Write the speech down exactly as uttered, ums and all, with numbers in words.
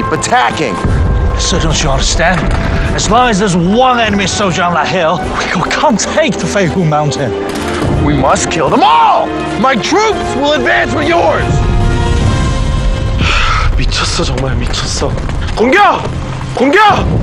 attacking. So don't you understand? As long as there's one enemy soldier on that hill, we can't take the Faithful Mountain. We must kill them all! My troops will advance with yours! 미쳤어, 정말 미쳤어. 공격! 공격!